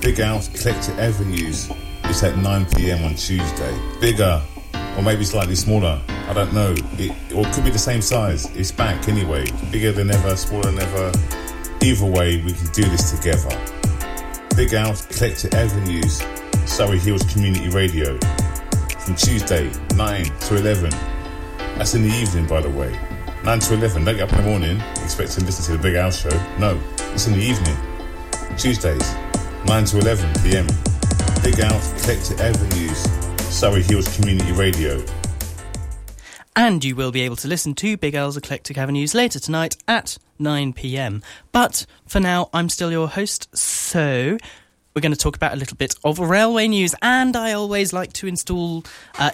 Big House Eclectic Avenues is at 9 p.m. on Tuesday. Bigger, or maybe slightly smaller, I don't know. Or it could be the same size. It's back anyway. Bigger than ever, smaller than ever. Either way, we can do this together. Big House Eclectic Avenues, Surrey Hills Community Radio. From Tuesday, 9 to 11. That's in the evening, by the way. 9 to 11. Don't get up in the morning expecting to listen to the Big House Show. No, it's in the evening. Tuesdays, 9 to 11 p.m. Big House Eclectic Avenues, Surrey Hills Community Radio. And you will be able to listen to Big L's Eclectic Avenues later tonight at 9 p.m. But for now, I'm still your host, so we're going to talk about a little bit of railway news. And I always like to install?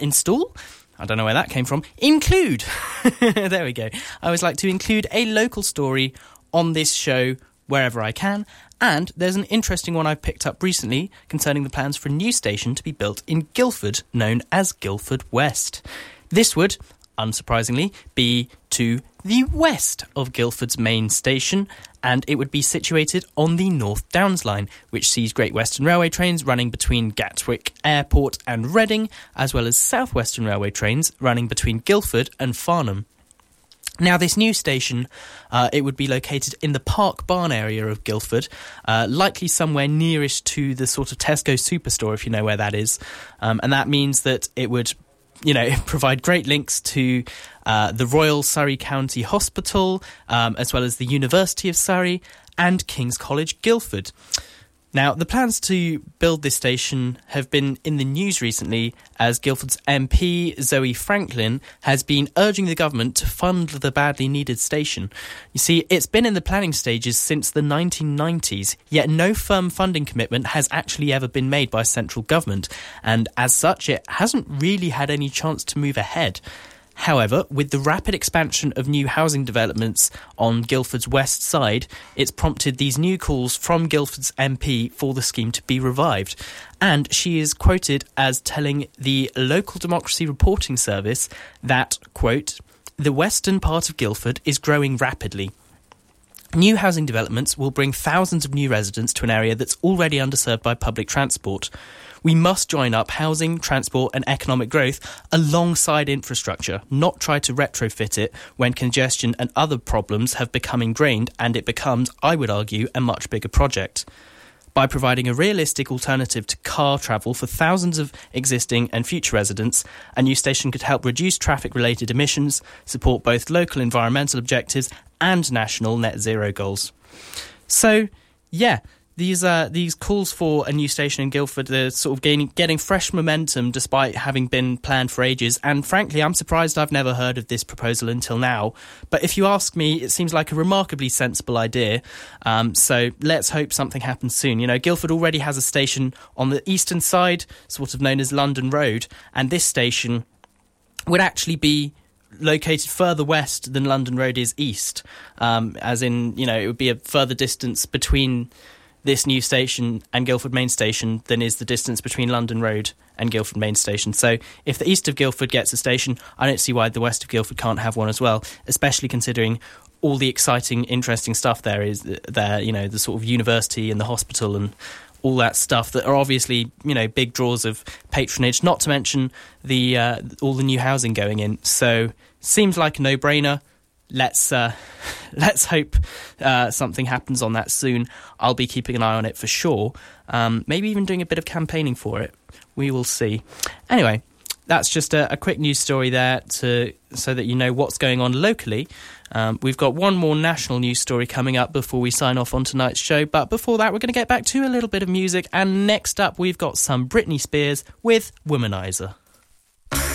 I don't know where that came from. Include. There we go. I always like to include a local story on this show wherever I can. And there's an interesting one I've picked up recently concerning the plans for a new station to be built in Guildford, known as Guildford West. This would, unsurprisingly, be to the west of Guildford's main station, and it would be situated on the North Downs line, which sees Great Western Railway trains running between Gatwick Airport and Reading, as well as South Western Railway trains running between Guildford and Farnham. Now, this new station, it would be located in the Park Barn area of Guildford, likely somewhere nearest to the sort of Tesco Superstore, if you know where that is. And that means that it would, provide great links to the Royal Surrey County Hospital, as well as the University of Surrey and King's College, Guildford. Now, the plans to build this station have been in the news recently as Guildford's MP, Zoe Franklin, has been urging the government to fund the badly needed station. You see, it's been in the planning stages since the 1990s, yet no firm funding commitment has actually ever been made by central government, and as such, it hasn't really had any chance to move ahead. However, with the rapid expansion of new housing developments on Guildford's west side, it's prompted these new calls from Guildford's MP for the scheme to be revived. And she is quoted as telling the Local Democracy Reporting Service that, quote, "The western part of Guildford is growing rapidly. New housing developments will bring thousands of new residents to an area that's already underserved by public transport. We must join up housing, transport and economic growth alongside infrastructure, not try to retrofit it when congestion and other problems have become ingrained and it becomes, I would argue, a much bigger project. By providing a realistic alternative to car travel for thousands of existing and future residents, a new station could help reduce traffic-related emissions, support both local environmental objectives and national net zero goals." So, yeah. These calls for a new station in Guildford are sort of getting fresh momentum despite having been planned for ages. And frankly, I'm surprised I've never heard of this proposal until now. But if you ask me, it seems like a remarkably sensible idea. So let's hope something happens soon. Guildford already has a station on the eastern side, sort of known as London Road. And this station would actually be located further west than London Road is east. As in, it would be a further distance between this new station and Guildford Main Station than is the distance between London Road and Guildford Main Station. So if the east of Guildford gets a station, I don't see why the west of Guildford can't have one as well, especially considering all the exciting, interesting stuff there is there, the sort of university and the hospital and all that stuff that are obviously, big draws of patronage, not to mention the all the new housing going in. So seems like a no-brainer. Let's hope something happens on that soon. I'll be keeping an eye on it for sure. Maybe even doing a bit of campaigning for it. We will see. Anyway, that's just a quick news story there so that you know what's going on locally. We've got one more national news story coming up before we sign off on tonight's show. But before that, we're going to get back to a little bit of music. And next up, we've got some Britney Spears with Womanizer.